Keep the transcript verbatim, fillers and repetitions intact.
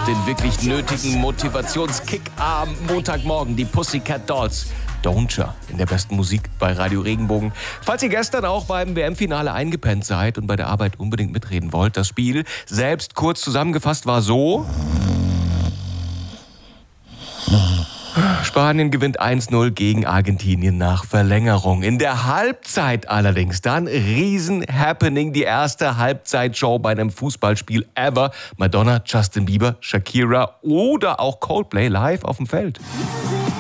den wirklich nötigen Motivationskick am Montagmorgen. Die Pussycat Dolls. Don'tcha in der besten Musik bei Radio Regenbogen. Falls ihr gestern auch beim W M-Finale eingepennt seid und bei der Arbeit unbedingt mitreden wollt, das Spiel selbst kurz zusammengefasst war so: Spanien gewinnt eins null gegen Argentinien nach Verlängerung. In der Halbzeit allerdings dann Riesen-Happening, die erste Halbzeitshow bei einem Fußballspiel ever. Madonna, Justin Bieber, Shakira oder auch Coldplay live auf dem Feld.